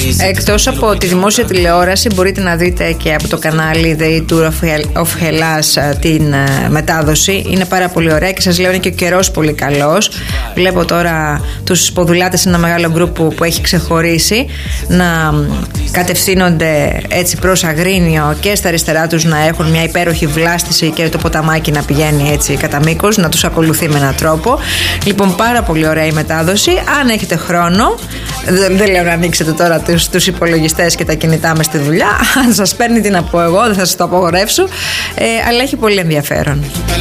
Εκτός από τη δημόσια τηλεόραση, μπορείτε να δείτε και από το κανάλι The Tour of Hellas την μετάδοση. Είναι πάρα πολύ ωραία και σας λέω είναι και ο καιρός πολύ καλός. Βλέπω τώρα τους ποδηλάτες σε ένα μεγάλο γκρουπ που έχει ξεχωρίσει να κατευθύνονται έτσι προς Αγρίνιο και στα αριστερά τους να έχουν μια υπέροχη βλάστηση και το ποταμάκι να πηγαίνει έτσι κατά μήκος, να τους ακολουθεί με έναν τρόπο. Λοιπόν, πάρα πολύ ωραία η μετάδοση. Αν έχετε χρόνο, δεν λέω να ανοίξετε τώρα τους υπολογιστές και τα κινητά μες στη δουλειά. Αν σας παίρνει, τι να πω εγώ, δεν θα σας το απογορεύσω, αλλά έχει πολύ ενδιαφέρον.